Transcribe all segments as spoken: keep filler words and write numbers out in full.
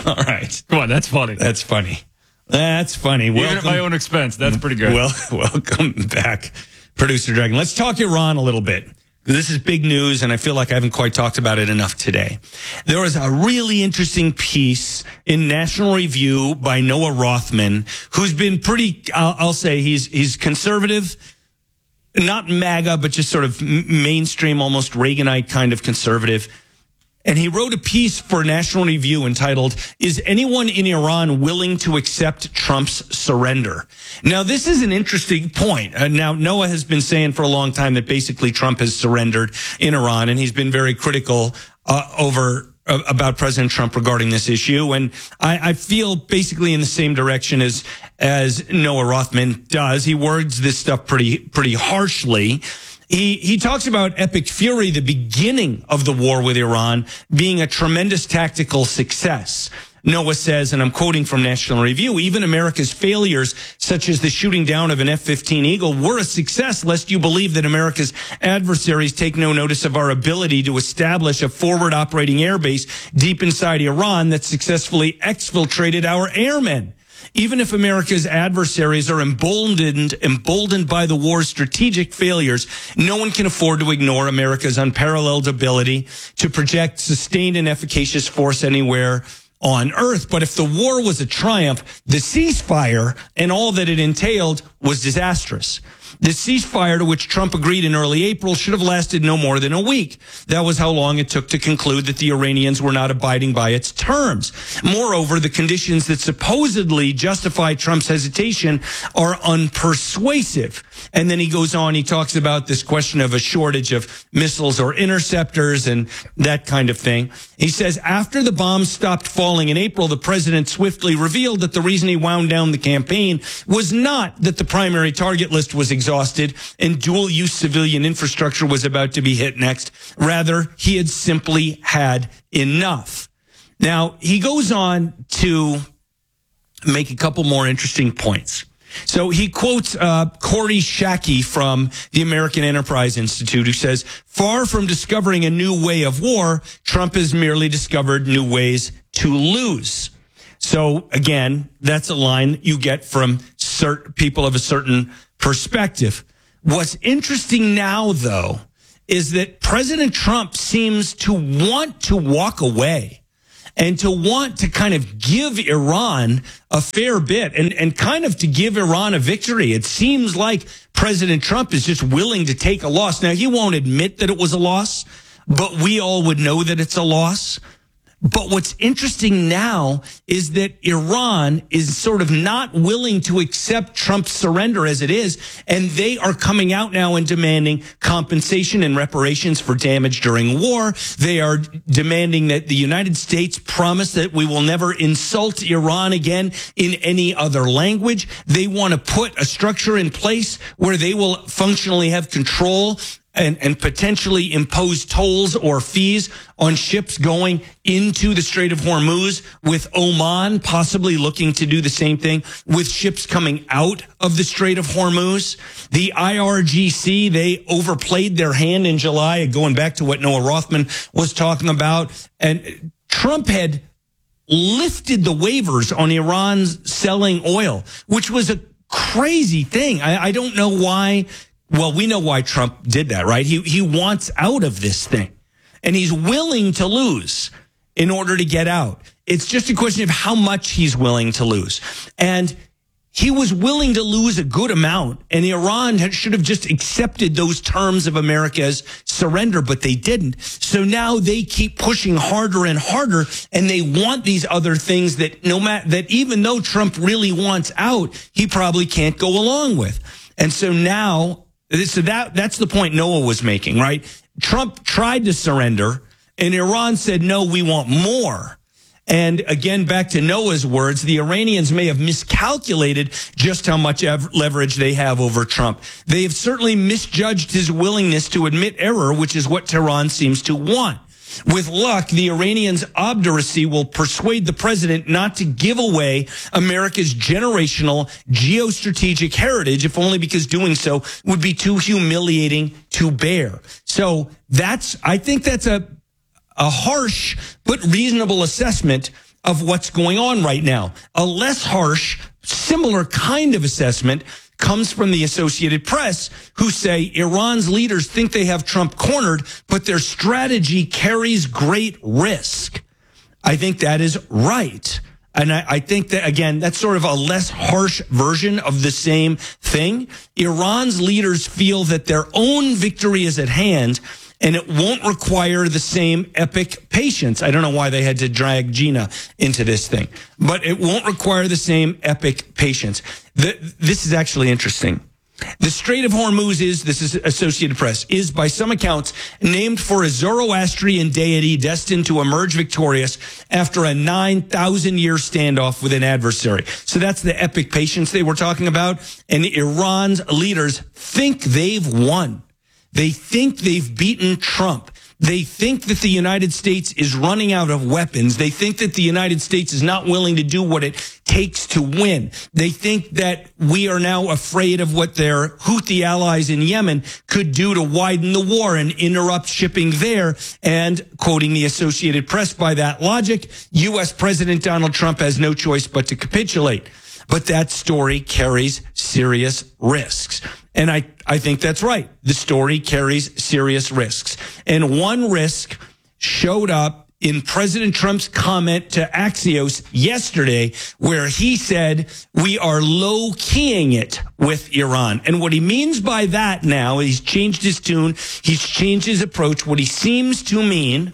All right. Come on, that's funny. That's funny. That's funny. Welcome. Even at my own expense, that's pretty good. Well, welcome back, Producer Dragon. Let's talk Iran a little bit. This is big news, and I feel like I haven't quite talked about it enough today. There was a really interesting piece in National Review by Noah Rothman, who's been pretty, I'll, I'll say, he's he's conservative, not MAGA, but just sort of mainstream, almost Reaganite kind of conservative. And he wrote a piece for National Review entitled, "Is Anyone in Iran Willing to Accept Trump's Surrender?" Now, this is an interesting point. Uh, now, Noah has been saying for a long time that basically Trump has surrendered in Iran, and he's been very critical uh, over uh, about President Trump regarding this issue. And I, I feel basically in the same direction as as Noah Rothman does. He words this stuff pretty pretty harshly. He he talks about Epic Fury, the beginning of the war with Iran, being a tremendous tactical success. Noah says, and I'm quoting from National Review, "Even America's failures, such as the shooting down of an F fifteen Eagle, were a success, lest you believe that America's adversaries take no notice of our ability to establish a forward operating airbase deep inside Iran that successfully exfiltrated our airmen. Even if America's adversaries are emboldened, emboldened by the war's strategic failures, no one can afford to ignore America's unparalleled ability to project sustained and efficacious force anywhere on Earth. But if the war was a triumph, the ceasefire and all that it entailed was disastrous. The ceasefire to which Trump agreed in early April should have lasted no more than a week. That was how long it took to conclude that the Iranians were not abiding by its terms. Moreover, the conditions that supposedly justify Trump's hesitation are unpersuasive." And then he goes on, he talks about this question of a shortage of missiles or interceptors and that kind of thing. He says, "After the bombs stopped falling in April, the president swiftly revealed that the reason he wound down the campaign was not that the primary target list was exhausted and dual-use civilian infrastructure was about to be hit next. Rather, he had simply had enough." Now, he goes on to make a couple more interesting points. So he quotes uh, Corey Shackey from the American Enterprise Institute, who says, "Far from discovering a new way of war, Trump has merely discovered new ways to lose." So again, that's a line you get from cert- people of a certain perspective. What's interesting now, though, is that President Trump seems to want to walk away and to want to kind of give Iran a fair bit and, and kind of to give Iran a victory. It seems like President Trump is just willing to take a loss. Now, he won't admit that it was a loss, but we all would know that it's a loss. But what's interesting now is that Iran is sort of not willing to accept Trump's surrender as it is, and they are coming out now and demanding compensation and reparations for damage during war. They are demanding that the United States promise that we will never insult Iran again in any other language. They want to put a structure in place where they will functionally have control And, and potentially impose tolls or fees on ships going into the Strait of Hormuz, with Oman possibly looking to do the same thing with ships coming out of the Strait of Hormuz. The I R G C, they overplayed their hand in July, going back to what Noah Rothman was talking about. And Trump had lifted the waivers on Iran's selling oil, which was a crazy thing. I, I don't know why. Well, we know why Trump did that, right? He he wants out of this thing, and he's willing to lose in order to get out. It's just a question of how much he's willing to lose. And he was willing to lose a good amount, and Iran had, should have just accepted those terms of America's surrender, but they didn't. So now they keep pushing harder and harder, and they want these other things that no matter that even though Trump really wants out, he probably can't go along with. And so now, so that that's the point Noah was making, right? Trump tried to surrender, and Iran said, no, we want more. And again, back to Noah's words, the Iranians may have miscalculated just how much leverage they have over Trump. They have certainly misjudged his willingness to admit error, which is what Tehran seems to want. With luck, the Iranians' obduracy will persuade the president not to give away America's generational geostrategic heritage, if only because doing so would be too humiliating to bear. So that's, I think that's a, a harsh but reasonable assessment of what's going on right now. A less harsh, similar kind of assessment comes from the Associated Press, who say Iran's leaders think they have Trump cornered, but their strategy carries great risk. I think that is right. And I, I think that, again, that's sort of a less harsh version of the same thing. Iran's leaders feel that their own victory is at hand, and it won't require the same epic patience. I don't know why they had to drag Gina into this thing, but it won't require the same epic patience. The, this is actually interesting. The Strait of Hormuz is, this is Associated Press, is by some accounts named for a Zoroastrian deity destined to emerge victorious after a nine thousand year standoff with an adversary. So that's the epic patience they were talking about. And Iran's leaders think they've won. They think they've beaten Trump. They think that the United States is running out of weapons. They think that the United States is not willing to do what it takes to win. They think that we are now afraid of what their Houthi allies in Yemen could do to widen the war and interrupt shipping there. And quoting the Associated Press, by that logic, U S President Donald Trump has no choice but to capitulate. But that story carries serious risks. And I, I think that's right. The story carries serious risks. And one risk showed up in President Trump's comment to Axios yesterday, where he said, we are low-keying it with Iran. And what he means by that now, he's changed his tune, he's changed his approach. What he seems to mean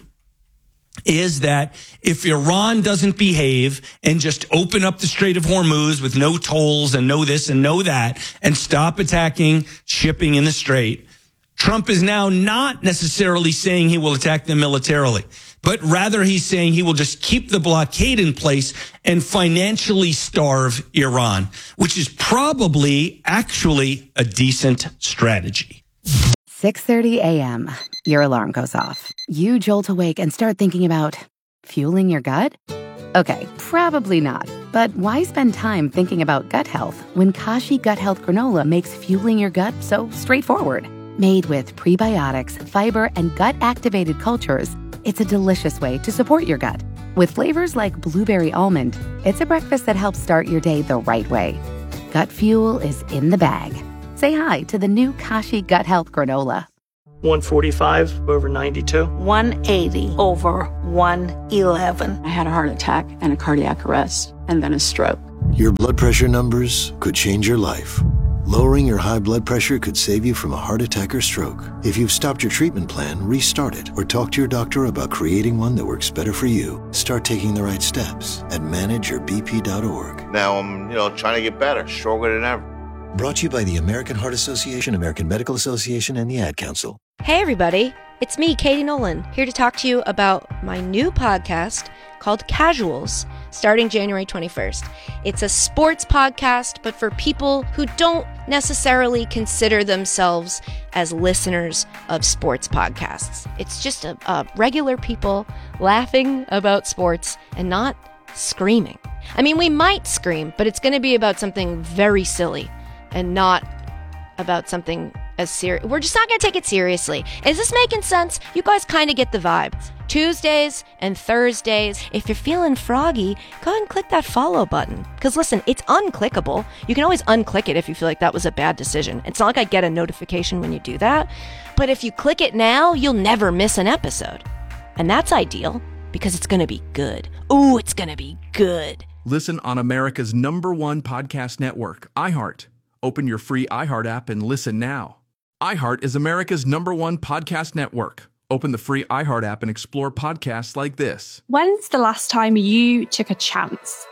is that if Iran doesn't behave and just open up the Strait of Hormuz with no tolls and no this and no that and stop attacking shipping in the Strait, Trump is now not necessarily saying he will attack them militarily, but rather he's saying he will just keep the blockade in place and financially starve Iran, which is probably actually a decent strategy. six thirty a.m. Your alarm goes off. You jolt awake and start thinking about fueling your gut? Okay, probably not. But why spend time thinking about gut health when Kashi Gut Health Granola makes fueling your gut so straightforward? Made with prebiotics, fiber, and gut-activated cultures, it's a delicious way to support your gut. With flavors like blueberry almond, it's a breakfast that helps start your day the right way. Gut fuel is in the bag. Say hi to the new Kashi Gut Health Granola. one forty-five over ninety-two. one eighty over one eleven. I had a heart attack and a cardiac arrest and then a stroke. Your blood pressure numbers could change your life. Lowering your high blood pressure could save you from a heart attack or stroke. If you've stopped your treatment plan, restart it or talk to your doctor about creating one that works better for you. Start taking the right steps at manage your b p dot org. Now I'm, you know, trying to get better, stronger than ever. Brought to you by the American Heart Association, American Medical Association, and the Ad Council. Hey, everybody. It's me, Katie Nolan, here to talk to you about my new podcast called Casuals, starting January twenty-first. It's a sports podcast, but for people who don't necessarily consider themselves as listeners of sports podcasts. It's just a, a regular people laughing about sports and not screaming. I mean, we might scream, but it's going to be about something very silly and not about something as serious. We're just not going to take it seriously. Is this making sense? You guys kind of get the vibe. Tuesdays and Thursdays. If you're feeling froggy, go ahead and click that follow button. Because listen, it's unclickable. You can always unclick it if you feel like that was a bad decision. It's not like I get a notification when you do that. But if you click it now, you'll never miss an episode. And that's ideal because it's going to be good. Ooh, it's going to be good. Listen on America's number one podcast network, iHeart. Open your free iHeart app and listen now. iHeart is America's number one podcast network. Open the free iHeart app and explore podcasts like this. When's the last time you took a chance?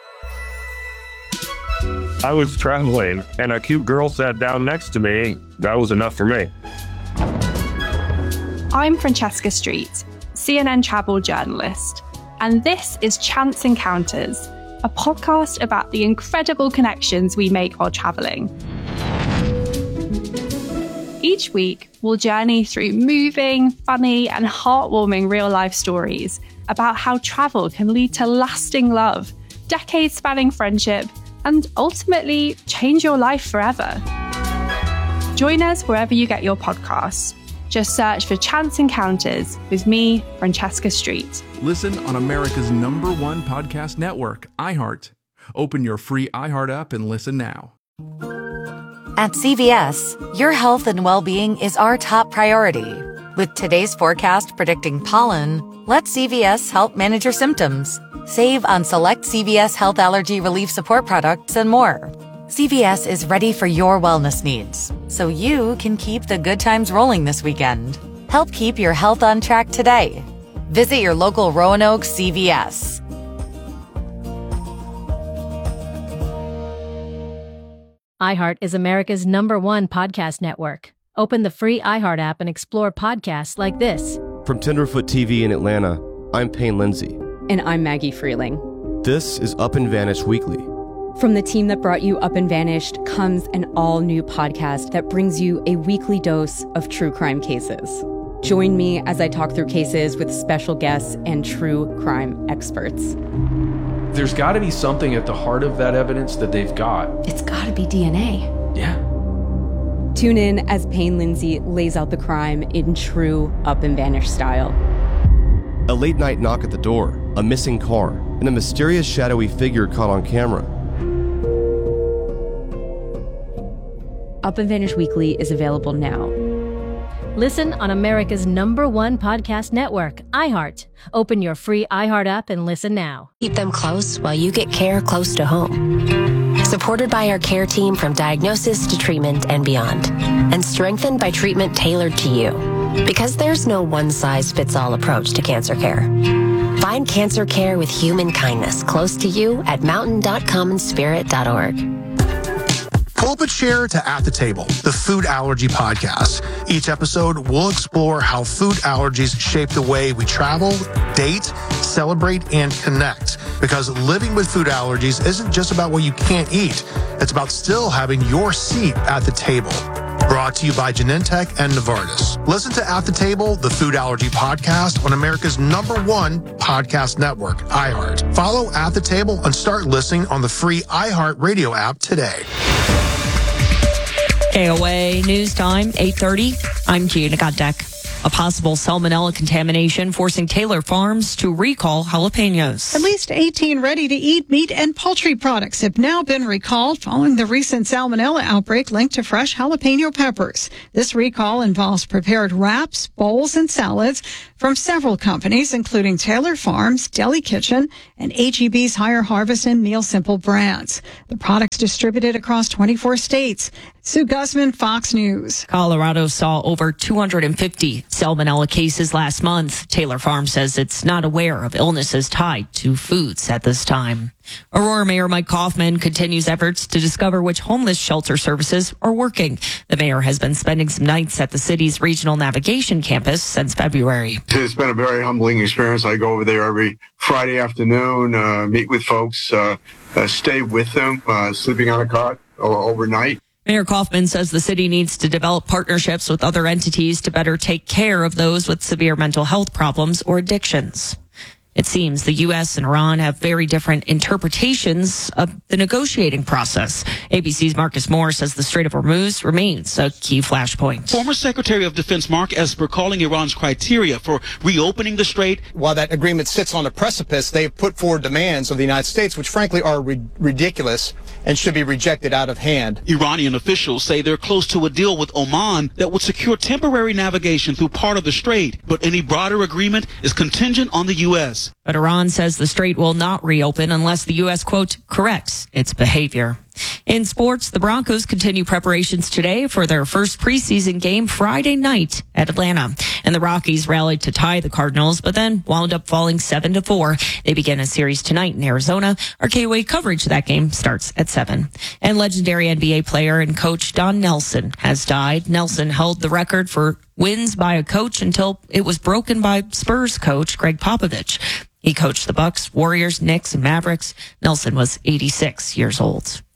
I was traveling and a cute girl sat down next to me. That was enough for me. I'm Francesca Street, C N N travel journalist, and this is Chance Encounters, a podcast about the incredible connections we make while traveling. Each week, we'll journey through moving, funny, and heartwarming real-life stories about how travel can lead to lasting love, decades-spanning friendship, and ultimately change your life forever. Join us wherever you get your podcasts. Just search for Chance Encounters with me, Francesca Street. Listen on America's number one podcast network, iHeart. Open your free iHeart app and listen now. At C V S, your health and well-being is our top priority. With today's forecast predicting pollen, let C V S help manage your symptoms. Save on select C V S Health Allergy Relief Support products and more. C V S is ready for your wellness needs, so you can keep the good times rolling this weekend. Help keep your health on track today. Visit your local Roanoke C V S. iHeart is America's number one podcast network. Open the free iHeart app and explore podcasts like this. From Tenderfoot T V in Atlanta, I'm Payne Lindsay. And I'm Maggie Freeling. This is Up and Vanished Weekly. From the team that brought you Up and Vanished comes an all-new podcast that brings you a weekly dose of true crime cases. Join me as I talk through cases with special guests and true crime experts. There's got to be something at the heart of that evidence that they've got. It's got to be D N A. Yeah. Tune in as Payne Lindsay lays out the crime in true Up and Vanished style. A late night knock at the door, a missing car, and a mysterious shadowy figure caught on camera. Up and Vanished Weekly is available now. Listen on America's number one podcast network, iHeart. Open your free iHeart app and listen now. Keep them close while you get care close to home. Supported by our care team from diagnosis to treatment and beyond. And strengthened by treatment tailored to you. Because there's no one-size-fits-all approach to cancer care. Find cancer care with human kindness close to you at mountain dot common spirit dot org. Pull up a chair to At the Table, the food allergy podcast. Each episode, we'll explore how food allergies shape the way we travel, date, celebrate, and connect. Because living with food allergies isn't just about what you can't eat. It's about still having your seat at the table. Brought to you by Genentech and Novartis. Listen to At the Table, the food allergy podcast on America's number one podcast network, iHeart. Follow At the Table and start listening on the free iHeart Radio app today. K O A News Time, eight thirty. I'm Gina Goddeck. A possible salmonella contamination forcing Taylor Farms to recall jalapenos. At least eighteen ready-to-eat meat and poultry products have now been recalled following the recent salmonella outbreak linked to fresh jalapeno peppers. This recall involves prepared wraps, bowls, and salads from several companies, including Taylor Farms, Deli Kitchen, and H E B's Higher Harvest and Meal Simple brands. The products distributed across twenty-four states. Sue Guzman, Fox News. Colorado saw over two hundred fifty salmonella cases last month. Taylor Farms says it's not aware of illnesses tied to foods at this time. Aurora Mayor Mike Kaufman continues efforts to discover which homeless shelter services are working. The mayor has been spending some nights at the city's regional navigation campus since February. It's been a very humbling experience. I go over there every Friday afternoon, uh, meet with folks, uh, uh, stay with them, uh, sleeping on a cot overnight. Mayor Kaufman says the city needs to develop partnerships with other entities to better take care of those with severe mental health problems or addictions. It seems the U S and Iran have very different interpretations of the negotiating process. A B C's Marcus Moore says the Strait of Hormuz remains a key flashpoint. Former Secretary of Defense Mark Esper calling Iran's criteria for reopening the strait. While that agreement sits on a precipice, they've put forward demands of the United States, which frankly are ri- ridiculous and should be rejected out of hand. Iranian officials say they're close to a deal with Oman that would secure temporary navigation through part of the strait, but any broader agreement is contingent on the U S. But Iran says the strait will not reopen unless the U S, quote, corrects its behavior. In sports, the Broncos continue preparations today for their first preseason game Friday night at Atlanta. And the Rockies rallied to tie the Cardinals, but then wound up falling seven to four. They begin a series tonight in Arizona. Our K O A coverage of that game starts at seven. And legendary N B A player and coach Don Nelson has died. Nelson held the record for wins by a coach until it was broken by Spurs coach Greg Popovich. He coached the Bucks, Warriors, Knicks, and Mavericks. Nelson was eighty-six years old.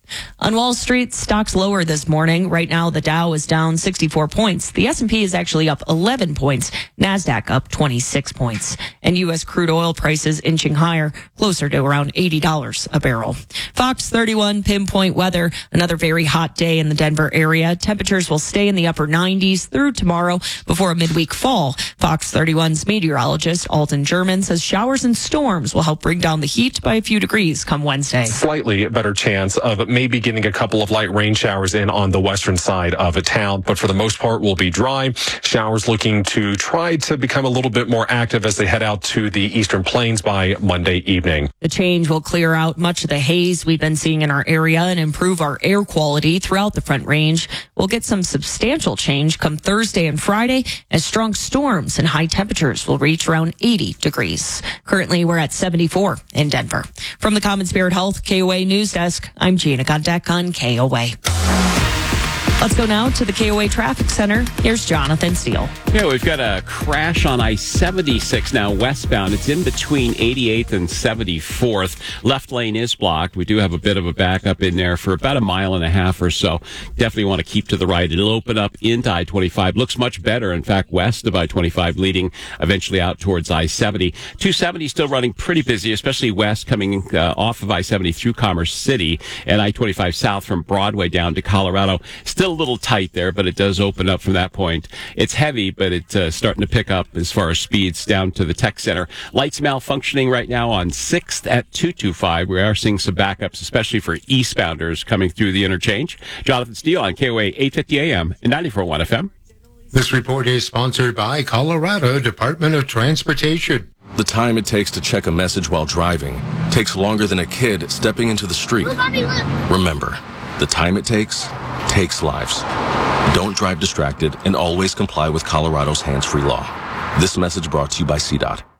On Wall Street, stocks lower this morning. Right now, the Dow is down sixty-four points. The S and P is actually up eleven points. NASDAQ up twenty-six points. And U S crude oil prices inching higher, closer to around eighty dollars a barrel. Fox thirty-one pinpoint weather. Another very hot day in the Denver area. Temperatures will stay in the upper nineties through tomorrow before a midweek fall. Fox thirty-one's meteorologist Alton German says showers and storms will help bring down the heat by a few degrees come Wednesday. Slightly better chance of maybe getting a couple of light rain showers in on the western side of a town, but for the most part will be dry. Showers looking to try to become a little bit more active as they head out to the eastern plains by Monday evening. The change will clear out much of the haze we've been seeing in our area and improve our air quality throughout the Front Range. We'll get some substantial change come Thursday and Friday as strong storms and high temperatures will reach around eighty degrees. Currently, we're at seventy-four in Denver. From the Common Spirit Health K O A News Desk, I'm Gina Gondek on K O A. Let's go now to the K O A Traffic Center. Here's Jonathan Steele. Yeah, we've got a crash on I seventy-six now westbound. It's in between eighty-eighth and seventy-fourth. Left lane is blocked. We do have a bit of a backup in there for about a mile and a half or so. Definitely want to keep to the right. It'll open up into I twenty-five. Looks much better, in fact, west of I twenty-five, leading eventually out towards I seventy. two seventy still running pretty busy, especially west coming uh, off of I seventy through Commerce City, and I twenty-five south from Broadway down to Colorado. Still a little tight there, but it does open up from that point. It's heavy, but it's uh, starting to pick up as far as speeds down to the Tech Center. Lights malfunctioning right now on sixth at two twenty-five. We are seeing some backups, especially for eastbounders coming through the interchange. Jonathan Steele on K O A eight fifty A M and ninety-four point one F M. This report is sponsored by Colorado Department of Transportation. The time it takes to check a message while driving takes longer than a kid stepping into the street. Remember, the time it takes takes lives. Don't drive distracted and always comply with Colorado's hands-free law. This message brought to you by C DOT.